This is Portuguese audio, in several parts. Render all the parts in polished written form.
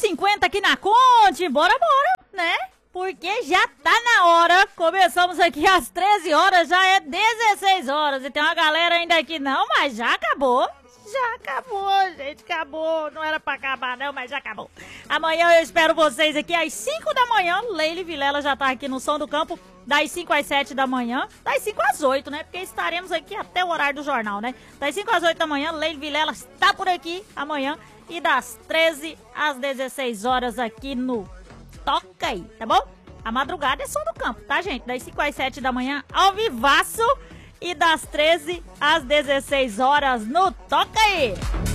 10h50 aqui na Conte. Bora, né? Porque já tá na hora. Começamos aqui às 13 horas, já é 16 horas. E tem uma galera ainda aqui não, mas já acabou. Já acabou, gente, acabou. Não era pra acabar não, mas já acabou. Amanhã eu espero vocês aqui às 5 da manhã. Leile Vilela já tá aqui no Som do Campo, das 5 às 7 da manhã. Das 5 às 8, né? Porque estaremos aqui até o horário do jornal, né? Das 5 às 8 da manhã, Leile Vilela está por aqui amanhã. E das 13 às 16 horas aqui no Toca Aí, tá bom? A madrugada é Som do Campo, tá, gente? Das 5 às 7 da manhã, ao vivaço. E das 13 às 16 horas no Toca Aí.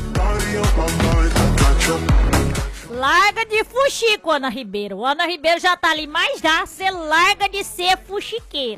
Larga de fuxico, Ana Ribeiro. Ana Ribeiro já tá ali, mas já você larga de ser fuxiqueira.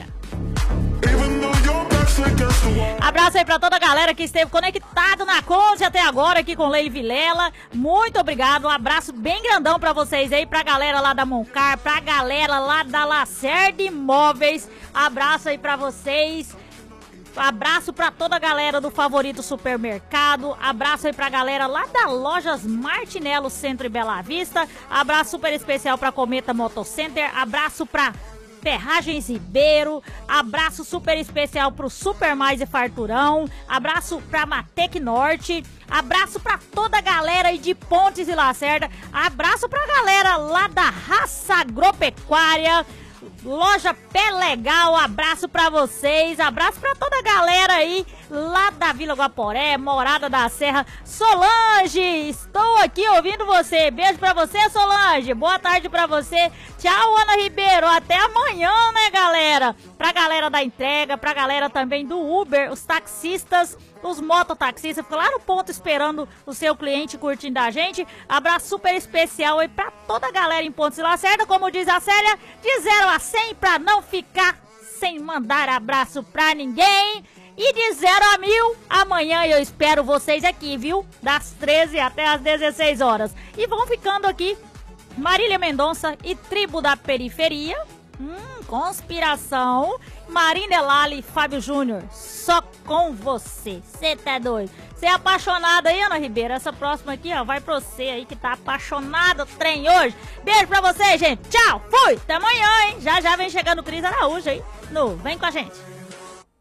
Abraço aí pra toda a galera que esteve conectado na Conte até agora aqui com Leile Vilela. Muito obrigado, um abraço bem grandão pra vocês aí, pra galera lá da Moncar, pra galera lá da Lacerda Imóveis. Abraço aí pra vocês. Abraço pra toda a galera do Favorito Supermercado. Abraço aí pra galera lá da Lojas Martinello Centro e Bela Vista. Abraço super especial pra Cometa Motocenter. Abraço pra Ferragens Ribeiro. Abraço super especial pro Super Mais e Farturão. Abraço pra Matec Norte. Abraço pra toda a galera aí de Pontes e Lacerda. Abraço pra galera lá da Raça Agropecuária. Loja Pé Legal, abraço pra vocês, abraço pra toda a galera aí lá da Vila Guaporé, Morada da Serra. Solange, estou aqui ouvindo você, beijo pra você, Solange, boa tarde pra você, tchau, Ana Ribeiro, até amanhã, né, galera? Pra galera da entrega, pra galera também do Uber, os taxistas, os mototaxistas, ficam lá no ponto esperando o seu cliente curtindo a gente. Abraço super especial aí pra toda a galera em Pontes e Lacerda, como diz a Célia, de 0 a 100 pra não ficar sem mandar abraço pra ninguém. E de 0 a 1000, amanhã eu espero vocês aqui, viu? Das 13 até as 16 horas. E vão ficando aqui Marília Mendonça e Tribo da Periferia. Conspiração. Marina Lali e Fábio Júnior. Só com você. Você tá doido? Você é apaixonada aí, Ana Ribeiro? Essa próxima aqui, ó, vai pra você aí que tá apaixonado do trem hoje. Beijo pra você, gente. Tchau. Fui. Até amanhã, hein? Já vem chegando o Cris Araújo aí. Vem com a gente.